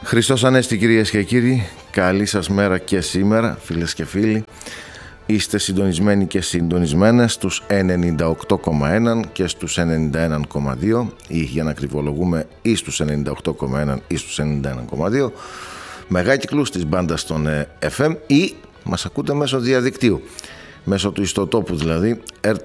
Χριστός Ανέστη, κυρίες και κύριοι, καλή σας μέρα και σήμερα, φίλες και φίλοι. Είστε συντονισμένοι και συντονισμένες στους 98,1 και στους 91,2 ή για να ακριβολογούμε ή στους 98,1 ή στους 91,2 μεγάκυκλους της μπάντας των FM ή μας ακούτε μέσω διαδικτύου, μέσω του ιστοτόπου δηλαδή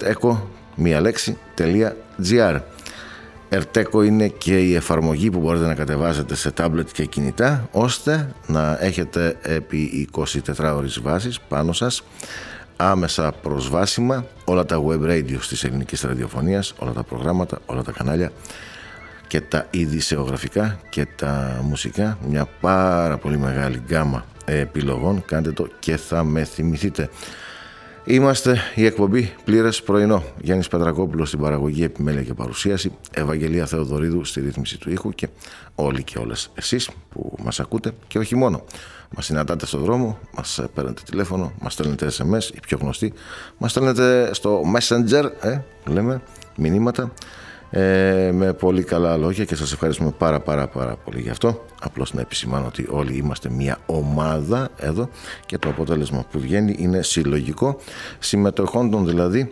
erteco.gr. Erteco είναι και η εφαρμογή που μπορείτε να κατεβάσετε σε τάμπλετ και κινητά, ώστε να έχετε επί 24 ώρες βάσης πάνω σας άμεσα προσβάσιμα όλα τα web radio της ελληνικής ραδιοφωνίας, όλα τα προγράμματα, όλα τα κανάλια και τα ειδησεογραφικά και τα μουσικά. Μια πάρα πολύ μεγάλη γκάμα επιλογών, κάντε το και θα με θυμηθείτε. Είμαστε η εκπομπή Πλήρες Πρωινό. Γιάννης Πετρακόπουλος στην παραγωγή, επιμέλεια και παρουσίαση, Ευαγγελία Θεοδωρίδου στη ρύθμιση του ήχου και όλοι και όλες εσείς που μας ακούτε και όχι μόνο. Μας συναντάτε στον δρόμο, μας παίρνετε τηλέφωνο, μας στέλνετε SMS, οι πιο γνωστοί, μας στέλνετε στο Messenger, λέμε, μηνύματα με πολύ καλά λόγια και σας ευχαριστούμε πάρα πολύ γι' αυτό. Απλώς να επισημάνω ότι όλοι είμαστε μια ομάδα εδώ και το αποτέλεσμα που βγαίνει είναι συλλογικό, συμμετοχόντων δηλαδή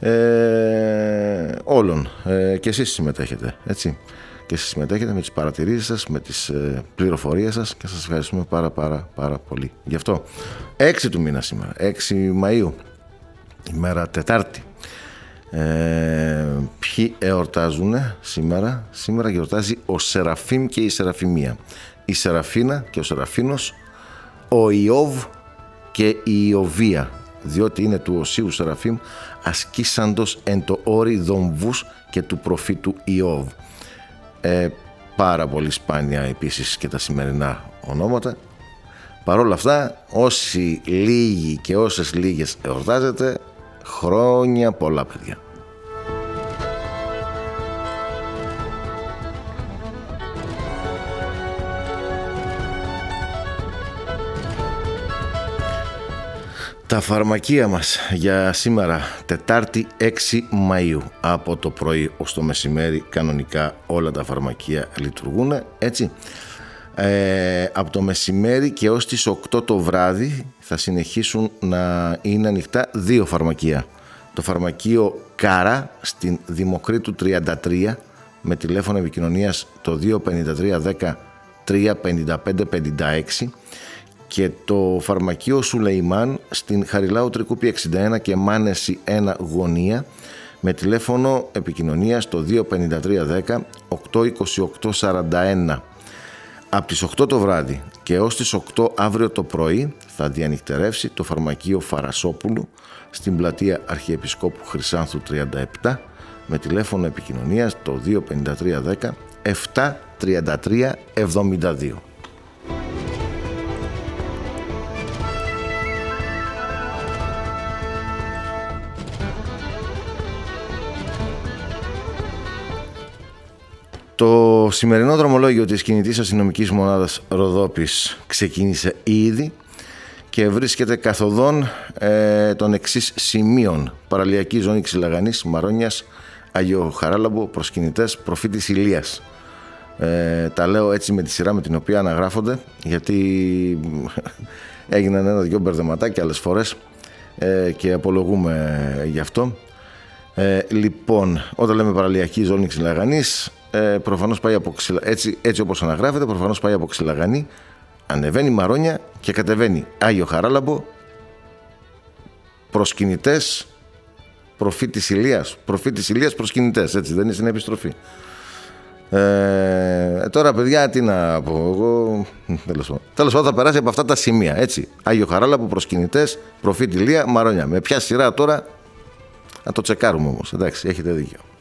όλων, και εσείς συμμετέχετε, έτσι, και εσείς συμμετέχετε με τις παρατηρήσεις σας, με τις πληροφορίες σας και σας ευχαριστούμε πάρα πολύ γι' αυτό. 6 του μήνα σήμερα, 6 Μαΐου, ημέρα Τετάρτη. Ποιοι εορτάζουν σήμερα? Σήμερα γιορτάζει ο Σεραφείμ και η Σεραφημία, η Σεραφίνα και ο Σεραφίνος, ο Ιώβ και η Ιωβία, διότι είναι του Οσίου Σεραφείμ ασκήσαντος εν το όρι δομβούς και του προφήτου Ιώβ. Πάρα πολύ σπάνια επίσης και τα σημερινά ονόματα. Παρ' όλα αυτά, όσοι λίγοι και όσες λίγες εορτάζετε, χρόνια πολλά, παιδιά. Τα φαρμακεία μας για σήμερα, Τετάρτη 6 Μαΐου, από το πρωί ως το μεσημέρι κανονικά όλα τα φαρμακεία λειτουργούν, έτσι. Από το μεσημέρι και ως τις 8 το βράδυ θα συνεχίσουν να είναι ανοιχτά 2 φαρμακεία. Το φαρμακείο Κάρα στην Δημοκρίτου 33 με τηλέφωνο επικοινωνίας το 253 10 355 56 και το φαρμακείο Σουλεϊμάν στην Χαριλάου Τρικούπη 61 και Μάνεση 1 γωνία με τηλέφωνο επικοινωνίας το 253 10 828 41. Από τις 8 το βράδυ και ως τις 8 αύριο το πρωί θα διανυκτερεύσει το φαρμακείο Φαρασόπουλου στην πλατεία Αρχιεπισκόπου Χρυσάνθου 37 με τηλέφωνο επικοινωνίας το 253 10 733 72. Το σημερινό δρομολόγιο της κινητής αστυνομικής μονάδας Ροδόπης ξεκίνησε ήδη και βρίσκεται καθοδόν των εξής σημείων: παραλιακή ζώνη Ξυλαγανής, Μαρόνιας, Αγιοχαράλαμπο, προσκυνητές, Προφήτης Ηλίας. Τα λέω έτσι με τη σειρά με την οποία αναγράφονται, γιατί έγιναν 1-2 μπερδεματάκια άλλες φορές και απολογούμε γι' αυτό. Λοιπόν, όταν λέμε παραλιακή ζώνη Ξυλαγανής, προφανώς πάει από έτσι όπως αναγράφεται, προφανώς πάει από Ξυλαγανή, ανεβαίνει Μαρόνια και κατεβαίνει Άγιο Χαράλαμπο, προσκυνητές, Προφήτης Ηλίας, προσκυνητές, έτσι δεν είναι στην επιστροφή. Τώρα παιδιά τι να πω εγώ, τέλος πάντων θα περάσει από αυτά τα σημεία, έτσι, Άγιο Χαράλαμπο, προσκυνητές, Προφήτη Ηλία, Μαρόνια. Με ποια σειρά τώρα να το τσεκάρουμε όμως, εντάξει, έχετε δίκιο.